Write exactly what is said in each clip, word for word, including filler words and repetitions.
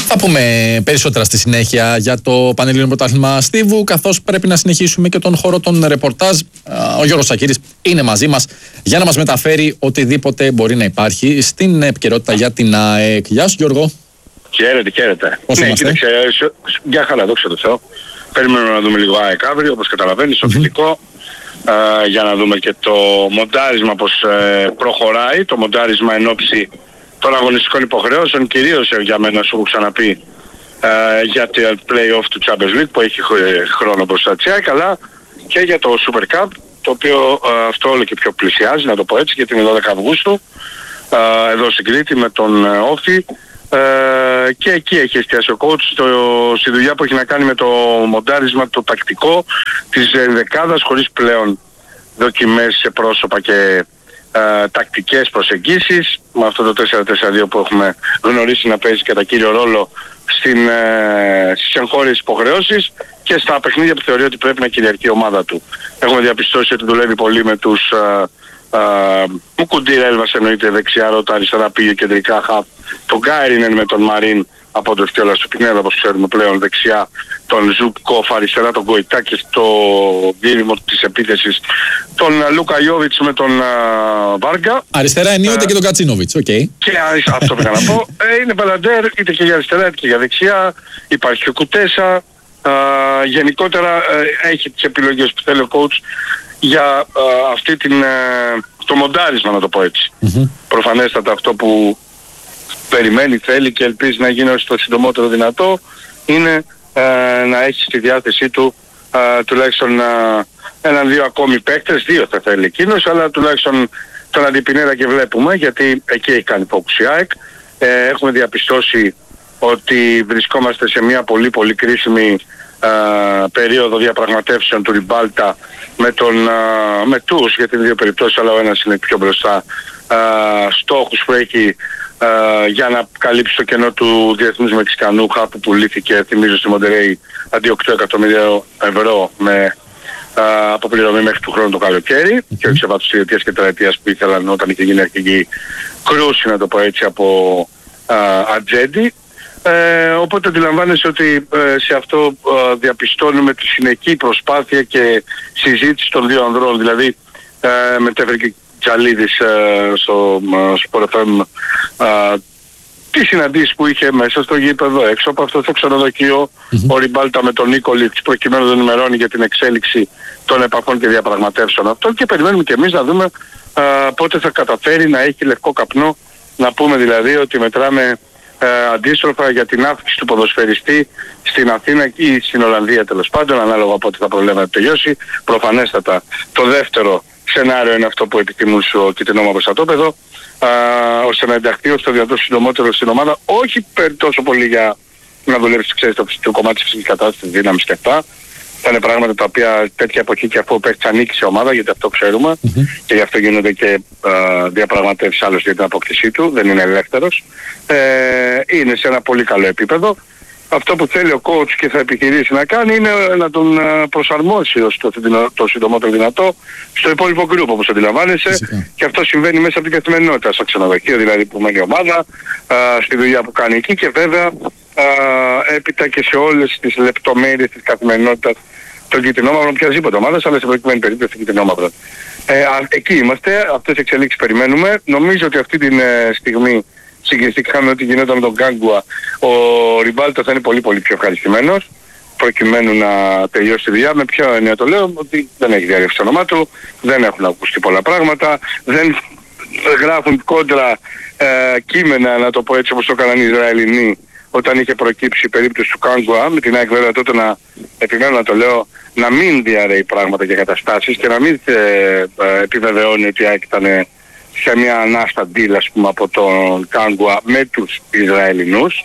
Θα πούμε περισσότερα στη συνέχεια για το Πανελλήνιο Πρωτάθλημα Στίβου, καθώς πρέπει να συνεχίσουμε και τον χώρο των ρεπορτάζ. Ο Γιώργος Σακύρης είναι μαζί μας για να μας μεταφέρει οτιδήποτε μπορεί να υπάρχει στην επικαιρότητα για την ΑΕΚ. Γεια σου, Γιώργο. Χαίρετε, χαίρετε. Πώς ναι, είμαστε? κοίταξε, για χαρά, δόξα τω Θεώ. Περιμένουμε να δούμε λίγο ΑΕΚ αύριο, όπως καταλαβαίνεις, στο φιλικό. Uh, για να δούμε και το μοντάρισμα πως uh, προχωράει, το μοντάρισμα εν ώψη των αγωνιστικών υποχρεώσεων, κυρίως uh, για μένα σου έχω ξαναπεί uh, για το play-off του Champions League που έχει uh, χρόνο μπροστά της ΑΕΚ, αλλά και για το Super Cup, το οποίο uh, αυτό όλο και πιο πλησιάζει, να το πω έτσι, γιατί είναι δώδεκα Αυγούστου uh, εδώ στην Κρήτη με τον uh, Όφη. Uh, και εκεί έχει εστιάσει ο coach στο, στη δουλειά που έχει να κάνει με το μοντάρισμα, το τακτικό της ενδεκάδας, χωρίς πλέον δοκιμές σε πρόσωπα και uh, τακτικές προσεγγίσεις, με αυτό το τέσσερα τέσσερα δύο που έχουμε γνωρίσει να παίζει κατά κύριο ρόλο στην, uh, στις εγχώριες υποχρεώσεις και στα παιχνίδια που θεωρεί ότι πρέπει να κυριαρχεί η ομάδα του. Έχουμε διαπιστώσει ότι δουλεύει πολύ με τους uh, Uh, ο Κουντήρα Έλβας εννοείται δεξιά, Ρώτα αριστερά, πήγε κεντρικά χαπ. Τον Γκάιρινεν με τον Μαρίν από το Φτιόλα στο Πινέδα, όπως ξέρουμε πλέον, δεξιά τον Ζουπκόφ, αριστερά τον Γκοϊτάκη στο δίλημο της επίθεσης, τον Λούκα Ιόβιτς με τον uh, Βάργκα. Αριστερά ενίοτε uh, και τον Κατσίνοβιτς, οκ. Okay. Και αυτό πήγα να πω. Ε, είναι Μπαλαντέρ, είτε και για αριστερά είτε και για δεξιά. Υπάρχει και ο Κουτέσα. Uh, γενικότερα uh, έχει τις επιλογές που θέλει ο coach για uh, αυτή την, uh, το μοντάρισμα, να το πω έτσι. Mm-hmm. Προφανέστατα αυτό που περιμένει, θέλει και ελπίζει να γίνει όσο το συντομότερο δυνατό είναι uh, να έχει στη διάθεσή του uh, τουλάχιστον uh, έναν-δύο ακόμη παίκτες, δύο θα θέλει εκείνος, αλλά τουλάχιστον τον Αντιπινέδα και βλέπουμε, γιατί εκεί έχει κάνει focus η ΑΕΚ. Uh, έχουμε διαπιστώσει ότι βρισκόμαστε σε μια πολύ πολύ κρίσιμη Uh, περίοδο διαπραγματεύσεων του Ριμπάλτα με, τον, uh, με τους, γιατί είναι δύο περιπτώσεις, αλλά ο ένας είναι πιο μπροστά, uh, στόχους που έχει uh, για να καλύψει το κενό του διεθνούς Μεξικανού χάπου που πουλήθηκε, θυμίζω, στη Μοντερέι αντί οκτώ εκατομμύρια ευρώ με uh, αποπληρωμή μέχρι του χρόνου το καλοκαίρι mm-hmm. και όχι σε βάθος τριετίας και τετραετίας που ήθελαν όταν είχε γίνει αρχική κρούση, να το πω έτσι, από uh, ατζέντη. Ε, οπότε αντιλαμβάνεσαι ότι ε, σε αυτό ε, διαπιστώνουμε τη συνεχή προσπάθεια και συζήτηση των δύο ανδρών, δηλαδή ε, μετέφερε Τζαλίδης ε, στο Sport εφ εμ ε, τις συναντήσεις που είχε μέσα στο γήπεδο, έξω από αυτό το ξενοδοχείο, mm-hmm. ο Ριμπάλτα με τον Νίκολιτς προκειμένου να ενημερώνει για την εξέλιξη των επαφών και διαπραγματεύσεων αυτών, και περιμένουμε και εμείς να δούμε ε, πότε θα καταφέρει να έχει λευκό καπνό, να πούμε δηλαδή ότι μετράμε Uh, αντίστροφα για την αύξηση του ποδοσφαιριστή στην Αθήνα ή στην Ολλανδία, τέλος πάντων, ανάλογα από ό,τι θα προλάβει να τελειώσει. Προφανέστατα το δεύτερο σενάριο είναι αυτό που επιθυμούν στο κυτρινό προστατόπεδο, uh, ώστε να ενταχθεί ως το δυνατό συντομότερο στην ομάδα, όχι τόσο πολύ για να δουλέψει, ξέρεις, το, το κομμάτι της φυσικής κατάστασης, της δύναμης και αυτά. Θα είναι πράγματα τα οποία τέτοια εποχή και αφού παίχτης ανήκει σε ομάδα, γιατί αυτό ξέρουμε, mm-hmm. και γι' αυτό γίνονται και uh, διαπραγματεύσεις άλλως για την απόκτησή του, δεν είναι ελεύθερος. Ε, είναι σε ένα πολύ καλό επίπεδο. Αυτό που θέλει ο coach και θα επιχειρήσει να κάνει είναι να τον προσαρμόσει ως το, το συντομότερο δυνατό στο υπόλοιπο group, όπως αντιλαμβάνεσαι. Φυσικά. Και αυτό συμβαίνει μέσα από την καθημερινότητα, στο ξενοδοχείο δηλαδή που μένει η ομάδα, α, στη δουλειά που κάνει εκεί, και βέβαια α, έπειτα και σε όλες τις λεπτομέρειες της καθημερινότητας των κυτρινόμαυρων οποιασδήποτε ομάδας, αλλά σε προκειμένη περίπτωση των κυτρινόμαυρων. Ε, εκεί είμαστε, αυτές τις εξελίξεις περιμένουμε. Νομίζω ότι αυτή τη ε, στιγμή συγκριθήκαμε με ό,τι γινόταν με τον Γκάγκουα, ο Ριμπάλτα θα είναι πολύ πολύ πιο ευχαριστημένος προκειμένου να τελειώσει τη δουλειά. Με ποιο έννοια το λέω? Ότι δεν έχει διαρρεύσει το όνομά του, δεν έχουν ακουστεί πολλά πράγματα, δεν γράφουν κόντρα ε, κείμενα, να το πω έτσι, όπως το έκαναν οι Ισραηλινοί όταν είχε προκύψει η περίπτωση του Γκάγκουα, με την ΑΕΚ βέβαια τότε, να επιμένω να το λέω, να μην διαρρέει πράγματα και καταστάσεις και να μην ε, ε, επιβεβαιώνει ότι η ΑΕΚ ήταν σε μια ανάστα deal, ας πούμε, από τον Γκάγκουα με τους Ισραηλινούς.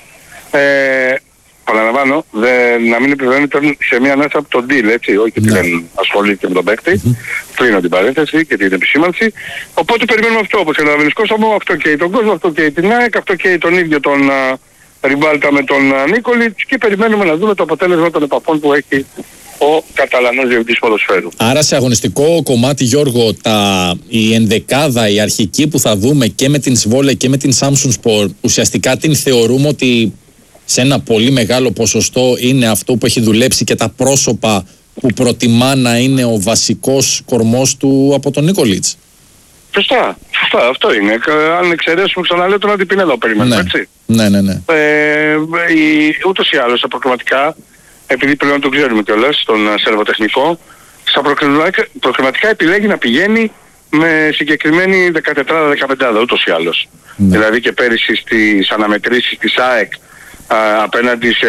Ε, Παραλαμβάνω, να μην επιβεβαιώνει σε μια ανάστα από τον deal, έτσι, όχι ότι δεν ασχολείται με τον παίκτη. Mm-hmm. Κλείνω την παρένθεση και την επισήμανση. Οπότε περιμένουμε αυτό, όπως καταλαβαίνεις Κώστα μου, αυτό καίει τον κόσμο, αυτό καίει την ΑΕΚ, αυτό καίει τον ίδιο τον uh, Ριμπάλτα με τον uh, Νίκολιτς, και περιμένουμε να δούμε το αποτέλεσμα των επαφών που έχει ο Καταλανός διευθυντής ποδοσφαίρου. Άρα σε αγωνιστικό κομμάτι, Γιώργο, τα, η ενδεκάδα, η αρχική που θα δούμε και με την Σβόλε και με την Samsung Sport, ουσιαστικά την θεωρούμε ότι σε ένα πολύ μεγάλο ποσοστό είναι αυτό που έχει δουλέψει και τα πρόσωπα που προτιμά να είναι ο βασικός κορμός του από τον Νίκολιτς. Σωστά, σωστά, αυτό είναι. Αν εξαιρέσουμε, ξαναλέω, τον Αντιπινέδα περιμένουμε, ναι. έτσι. Ναι, ναι, ναι. Ε, η, ούτως ή άλλως, στα προκριματικά, επειδή πλέον το ξέρουμε κιόλας, στον σερβοτεχνικό, στα προκριματικά, προκριματικά επιλέγει να πηγαίνει με συγκεκριμένη δεκατετράδα δεκαπεντάδα, ούτως ή άλλως. Ναι. Δηλαδή και πέρυσι στις αναμετρήσεις της ΑΕΚ α, απέναντι σε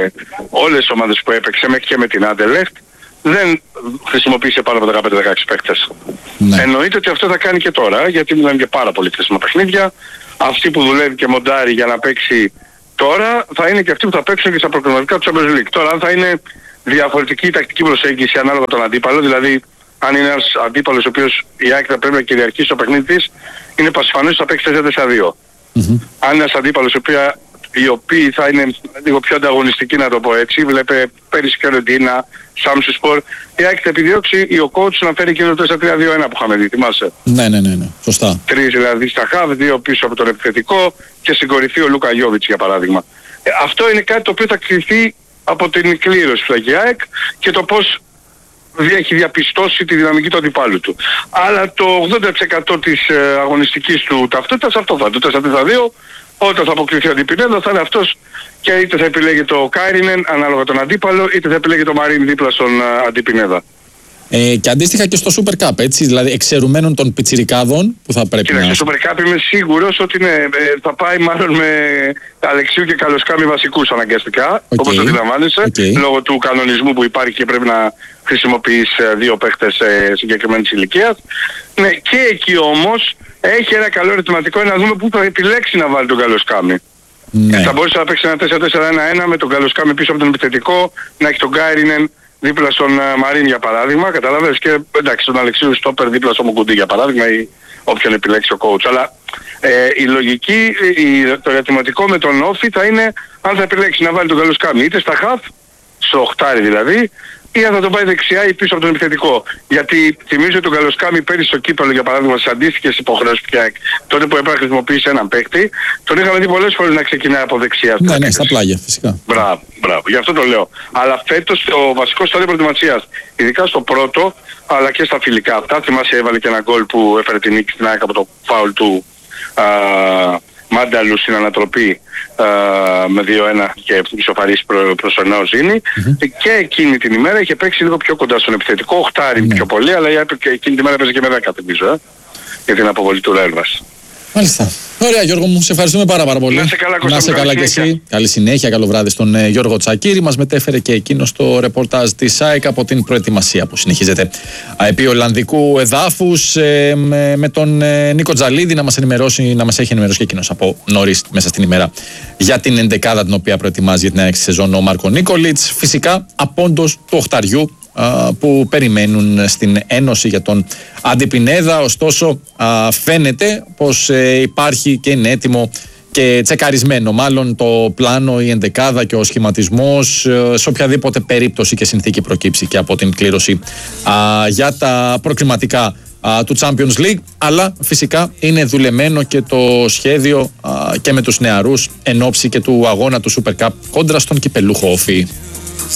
όλες τις ομάδες που έπαιξε, μέχρι και με την Anderlecht, δεν χρησιμοποίησε πάνω από δεκαπέντε δεκαέξι παίκτες. Ναι. Εννοείται ότι αυτό θα κάνει και τώρα, γιατί μιλάμε για πάρα πολύ κρίσιμα παιχνίδια. Αυτοί που δουλεύει και μοντάρει για να παίξει τώρα, θα είναι και αυτοί που θα παίξουν και στα προκριματικά του Champions League. Τώρα, αν θα είναι διαφορετική η τακτική προσέγγιση ανάλογα τον αντίπαλο, δηλαδή αν είναι ένας αντίπαλος ο οποίος η ΑΕΚ θα πρέπει να κυριαρχήσει στο παιχνίδι της, είναι πασφανές ότι θα παίξει τέσσερα τέσσερα δύο. Mm-hmm. Αν είναι ένας αντίπαλος ο οποίος οι οποίοι θα είναι λίγο πιο ανταγωνιστικοί, να το πω έτσι. Βλέπε πέρυσι και Ρεντίνα, Σάμσουσπορ. Η ΑΕΚ θα επιδιώξει ή ο coach να φέρει και το τέσσερα τρία δύο ένα που είχαμε δει, θυμάσαι. Ναι, ναι, ναι, ναι. Σωστά. Τρεις δηλαδή στα χαβ, δύο πίσω από τον επιθετικό και συγκορυφθεί ο Λούκα Γιόβιτς για παράδειγμα. Ε, αυτό είναι κάτι το οποίο θα κρυφθεί από την κλήρωση του ΑΕΚ και το πώς έχει διαπιστώσει τη δυναμική του αντιπάλου του. Αλλά το ογδόντα τοις εκατό της ε, αγωνιστικής του ταυτότητας αυτό θα είναι το τέσσερα τρία δύο. Όταν θα αποκριθεί ο Αντιπινέδα θα είναι αυτός και είτε θα επιλέγει το Κάιρινεν ανάλογα τον αντίπαλο, είτε θα επιλέγει το Μαρίν δίπλα στον uh, Αντιπινέδα. Ε, και αντίστοιχα και στο Super Cup, έτσι, δηλαδή εξαιρουμένων των πιτσιρικάδων που θα πρέπει Κοίτα, να... στο Super Cup είμαι σίγουρος ότι ναι, θα πάει μάλλον με Αλεξίου και Καλοσκάμι βασικούς αναγκαστικά, okay. όπως το αντιλαμβάνεσαι, okay. λόγω του κανονισμού που υπάρχει και πρέπει να χρησιμοποιείς δύο παίχτες ε, συγκεκριμένης ηλικίας. Ναι, και εκεί όμως έχει ένα καλό ερωτηματικό να δούμε πού θα επιλέξει να βάλει τον Καλοσκάμι. Ναι. Θα μπορούσε να παίξει ένα τέσσερα τέσσερα ένα ένα με τον Καλοσκάμι πίσω από τον επιθετικό, να έχει τον Γκάιρινεν δίπλα στον uh, Μαρίν για παράδειγμα, καταλαβαίνεις, και εντάξει τον Αλεξίου Στόπερ δίπλα στο Μουκουντή για παράδειγμα ή όποιον επιλέξει ο coach. Αλλά ε, η λογική, η, το ερωτηματικό με τον Όφη θα είναι αν θα επιλέξει να βάλει τον Καλοσκάμι είτε στα χαφ, στο οχτάρι δηλαδή, ή αν θα τον πάει δεξιά ή πίσω από τον επιθετικό. Γιατί θυμίζω ότι τον Καλοσκάμι πέρυσι στο κύπελλο για παράδειγμα στις αντίστοιχες υποχρεώσεις πια τότε που έπρεπε να χρησιμοποιήσει έναν παίκτη, τον είχαμε δει πολλές φορές να ξεκινάει από δεξιά. Ναι, ναι, στα πλάγια φυσικά. Μπράβο, μπράβο. Γι' αυτό το λέω. Αλλά φέτος ο βασικός στάδιο προετοιμασίας, ειδικά στο πρώτο, αλλά και στα φιλικά αυτά, θυμάσαι έβαλε και ένα γκολ που έφερε την νίκη στην ΑΕΚ από το φάουλ του α, Μάνταλου στην ανατροπή α, με δύο ένα και ισοφαρίσει προ, προς τον Νεοζίνη mm-hmm. και εκείνη την ημέρα είχε παίξει λίγο πιο κοντά στον επιθετικό, οχτάρι mm-hmm. πιο πολύ, αλλά εκείνη την ημέρα παίζει και με δέκα θυμίζω, ε, για την αποβολή του Ρέλβας. Μάλιστα. Ωραία Γιώργο μου, σε ευχαριστούμε πάρα, πάρα πολύ. Να σε καλά, Κώστα, να σε καλά και εσύ. Καλή συνέχεια, καλό βράδυ στον ε, Γιώργο Τσακίρη. Μας μετέφερε και εκείνο το ρεπορτάζ της ΑΕΚ από την προετοιμασία που συνεχίζεται επί Ολλανδικού εδάφους ε, με, με τον ε, Νίκο Τζαλίδη να μας ενημερώσει, να μας έχει ενημερώσει και εκείνος από νωρίς μέσα στην ημέρα για την εντεκάδα την οποία προετοιμάζει για την έξι σεζόν ο Μάρκο Νίκολιτς. Φυσικά απόντος του οχταριού που περιμένουν στην Ένωση για τον Αντιπινέδα. Ωστόσο φαίνεται πως υπάρχει και είναι έτοιμο και τσεκαρισμένο μάλλον το πλάνο, η εντεκάδα και ο σχηματισμός σε οποιαδήποτε περίπτωση και συνθήκη προκύψει και από την κλήρωση για τα προκριματικά του Champions League, αλλά φυσικά είναι δουλεμένο και το σχέδιο και με τους νεαρούς εν ώψη και του αγώνα του Super Cup κόντρα στον κυπελούχο Όφη.